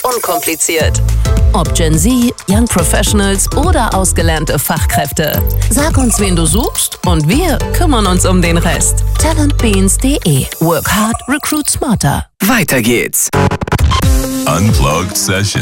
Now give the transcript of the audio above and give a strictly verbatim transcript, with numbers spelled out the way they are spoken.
unkompliziert. Ob Gen Z, Young Professionals oder ausgelernte Fachkräfte. Sag uns, wen du suchst und wir kümmern uns um den Rest. talentbeans punkt de. Work hard, recruit smarter. Weiter geht's. Unplugged Session.